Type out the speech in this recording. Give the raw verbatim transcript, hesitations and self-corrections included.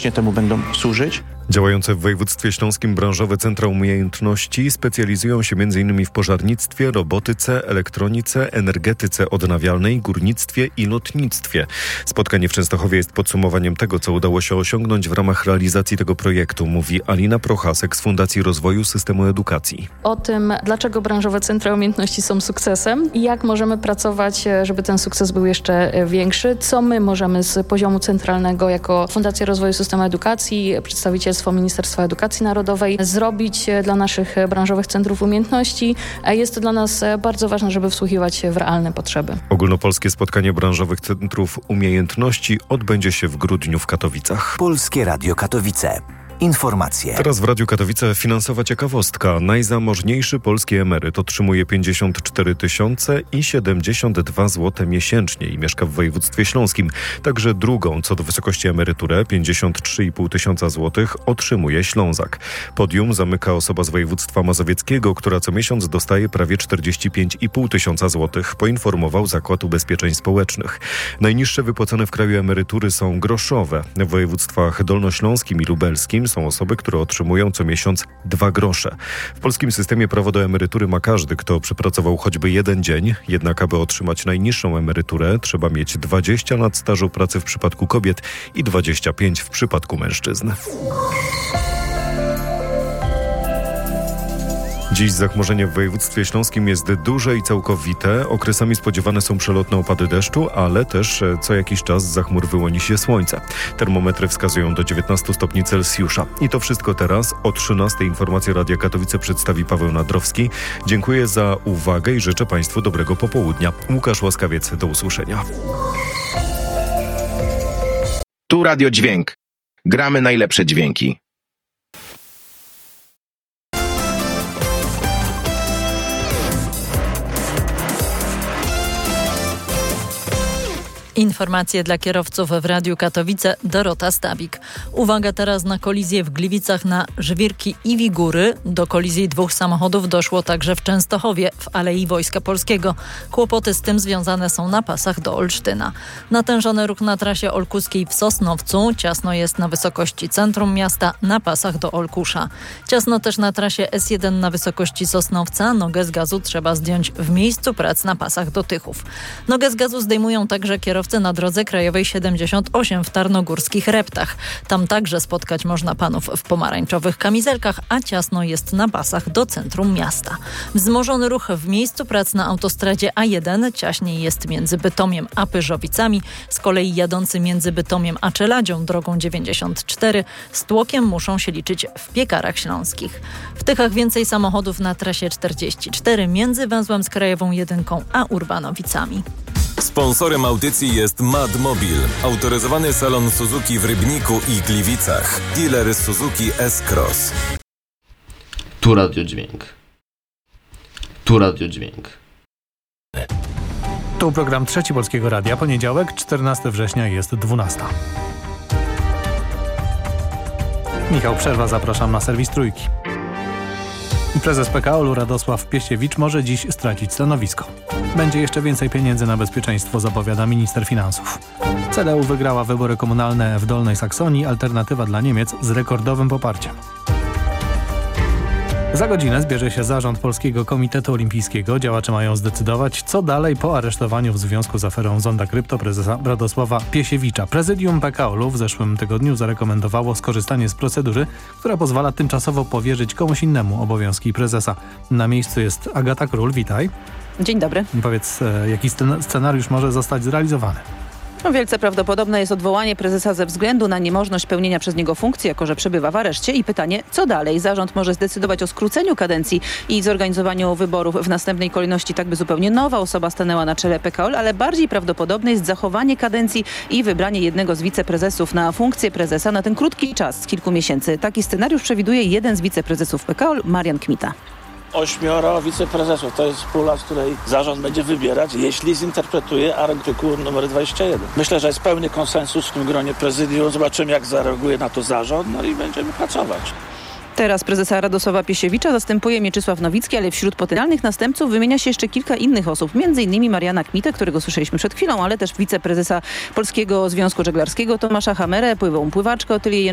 właśnie temu będą służyć. Działające w województwie śląskim branżowe centra umiejętności specjalizują się m.in. w pożarnictwie, robotyce, elektronice, energetyce odnawialnej, górnictwie i lotnictwie. Spotkanie w Częstochowie jest podsumowaniem tego, co udało się osiągnąć w ramach realizacji tego projektu, mówi Alina Prochasek z Fundacji Rozwoju Systemu Edukacji. O tym, dlaczego branżowe centra umiejętności są sukcesem i jak możemy pracować, żeby ten sukces był jeszcze większy, co my możemy z poziomu centralnego jako Fundacja Rozwoju Systemu Edukacji, przedstawicielstwo Ministerstwa Edukacji Narodowej zrobić dla naszych branżowych centrów umiejętności. Jest to dla nas bardzo ważne, żeby wsłuchiwać się w realne potrzeby. Ogólnopolskie spotkanie branżowych centrów umiejętności odbędzie się w grudniu w Katowicach. Polskie Radio Katowice. Informacje. Teraz w Radiu Katowice finansowa ciekawostka. Najzamożniejszy polski emeryt otrzymuje pięćdziesiąt cztery tysiące i siedemdziesiąt dwa złote miesięcznie i mieszka w województwie śląskim. Także drugą co do wysokości emeryturę, pięćdziesiąt trzy i pół tysiąca złotych, otrzymuje Ślązak. Podium zamyka osoba z województwa mazowieckiego, która co miesiąc dostaje prawie czterdzieści pięć i pół tysiąca złotych, poinformował Zakład Ubezpieczeń Społecznych. Najniższe wypłacone w kraju emerytury są groszowe. W województwach dolnośląskim i lubelskim są osoby, które otrzymują co miesiąc dwa grosze. W polskim systemie prawo do emerytury ma każdy, kto przepracował choćby jeden dzień. Jednak aby otrzymać najniższą emeryturę, trzeba mieć dwadzieścia lat stażu pracy w przypadku kobiet i dwadzieścia pięć w przypadku mężczyzn. Dziś zachmurzenie w województwie śląskim jest duże i całkowite. Okresami spodziewane są przelotne opady deszczu, ale też co jakiś czas z zachmur wyłoni się słońce. Termometry wskazują do dziewiętnastu stopni Celsjusza. I to wszystko teraz. O trzynastej informacje Radia Katowice przedstawi Paweł Nadrowski. Dziękuję za uwagę i życzę Państwu dobrego popołudnia. Łukasz Łaskawiec, do usłyszenia. Tu Radio Dźwięk. Gramy najlepsze dźwięki. Informacje dla kierowców w Radiu Katowice, Dorota Stabik. Uwaga teraz na kolizję w Gliwicach na Żwirki i Wigury. Do kolizji dwóch samochodów doszło także w Częstochowie, w Alei Wojska Polskiego. Kłopoty z tym związane są na pasach do Olsztyna. Natężony ruch na trasie olkuskiej w Sosnowcu. Ciasno jest na wysokości centrum miasta, na pasach do Olkusza. Ciasno też na trasie S jeden na wysokości Sosnowca. Nogę z gazu trzeba zdjąć w miejscu prac na pasach do Tychów. Nogę z gazu zdejmują także kierowcy na drodze krajowej siedemdziesiąt osiem w tarnogórskich Reptach. Tam także spotkać można panów w pomarańczowych kamizelkach, a ciasno jest na pasach do centrum miasta. Wzmożony ruch w miejscu prac na autostradzie A jeden. Ciaśniej jest między Bytomiem a Pyrzowicami. Z kolei jadący między Bytomiem a Czeladzią drogą dziewięćdziesiąt cztery z tłokiem muszą się liczyć w Piekarach Śląskich. W Tychach więcej samochodów na trasie czterdzieści cztery między węzłem z Krajową jedynką a Urbanowicami. Sponsorem audycji jest Madmobil, autoryzowany salon Suzuki w Rybniku i Gliwicach. Dealer Suzuki S-Cross. Tu Radio Dźwięk. Tu Radio Dźwięk. Tu program Trzeci Polskiego Radia. Poniedziałek, czternastego września, jest dwunasta. Michał Przerwa, zapraszam na serwis Trójki. Prezes P K O L-u Radosław Piesiewicz może dziś stracić stanowisko. Będzie jeszcze więcej pieniędzy na bezpieczeństwo, zapowiada minister finansów. C D U wygrała wybory komunalne w Dolnej Saksonii, alternatywa dla Niemiec z rekordowym poparciem. Za godzinę zbierze się zarząd Polskiego Komitetu Olimpijskiego. Działacze mają zdecydować, co dalej po aresztowaniu w związku z aferą Zonda Krypto prezesa Radosława Piesiewicza. Prezydium P K O L-u w zeszłym tygodniu zarekomendowało skorzystanie z procedury, która pozwala tymczasowo powierzyć komuś innemu obowiązki prezesa. Na miejscu jest Agata Król, witaj. Dzień dobry. Powiedz, jaki scenariusz może zostać zrealizowany? No, wielce prawdopodobne jest odwołanie prezesa ze względu na niemożność pełnienia przez niego funkcji, jako że przebywa w areszcie. I pytanie, co dalej? Zarząd może zdecydować o skróceniu kadencji i zorganizowaniu wyborów w następnej kolejności, tak by zupełnie nowa osoba stanęła na czele P K O L, ale bardziej prawdopodobne jest zachowanie kadencji i wybranie jednego z wiceprezesów na funkcję prezesa na ten krótki czas, z kilku miesięcy. Taki scenariusz przewiduje jeden z wiceprezesów P K O L, Marian Kmita. Ośmioro wiceprezesów. To jest pula, z której zarząd będzie wybierać, jeśli zinterpretuje artykuł numer dwadzieścia jeden. Myślę, że jest pełny konsensus w tym gronie prezydium. Zobaczymy, jak zareaguje na to zarząd, no i będziemy pracować. Teraz prezesa Radosława Piesiewicza zastępuje Mieczysław Nowicki, ale wśród potencjalnych następców wymienia się jeszcze kilka innych osób, między innymi Mariana Kmitę, którego słyszeliśmy przed chwilą, ale też wiceprezesa Polskiego Związku Żeglarskiego Tomasza Hamerę, pływą pływaczkę Otylię